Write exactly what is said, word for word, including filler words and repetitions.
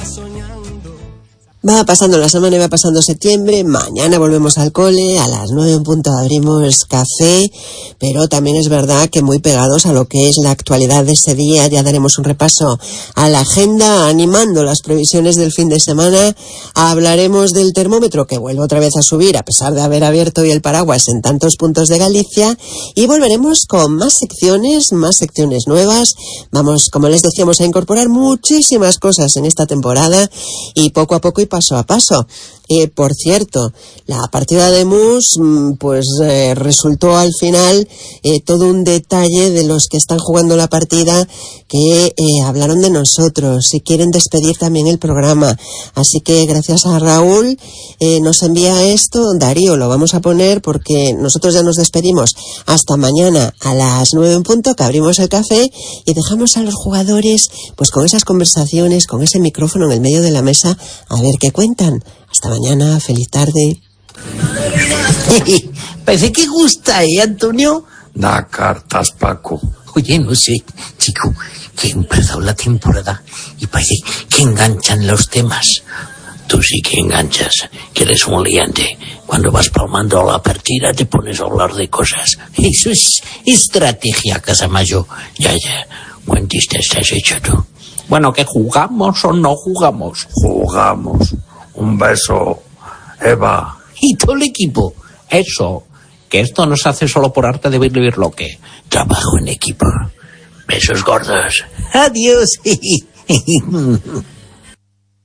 Va pasando la semana y va pasando septiembre, mañana volvemos al cole, a las nueve en punto abrimos café, pero también es verdad que muy pegados a lo que es la actualidad de ese día, ya daremos un repaso a la agenda, animando las previsiones del fin de semana, hablaremos del termómetro que vuelve otra vez a subir a pesar de haber abierto hoy el paraguas en tantos puntos de Galicia, y volveremos con más secciones, más secciones nuevas, vamos, como les decíamos, a incorporar muchísimas cosas en esta temporada y poco a poco y paso a paso. Eh, por cierto, la partida de Mus pues eh, resultó al final eh, todo un detalle de los que están jugando la partida que eh, hablaron de nosotros y quieren despedir también el programa. Así que gracias a Raúl eh, nos envía esto. Darío, lo vamos a poner porque nosotros ya nos despedimos hasta mañana a las nueve en punto, que abrimos el café y dejamos a los jugadores pues con esas conversaciones, con ese micrófono en el medio de la mesa, a ver qué cuentan. Hasta mañana, feliz tarde. Parece que gusta, ¿eh, Antonio? Da cartas, Paco. Oye, no sé, chico, que ha empezado la temporada y parece que enganchan los temas. Tú sí que enganchas, que eres un liante. Cuando vas palmando la partida te pones a hablar de cosas. Eso es estrategia, Casamayo. Ya, ya. Buen chiste estás hecho tú. Bueno, ¿que jugamos o no jugamos? Jugamos. Un beso, Eva. Y todo el equipo. Eso, que esto no se hace solo por arte de vivir lo que. Trabajo en equipo. Besos gordos. Adiós.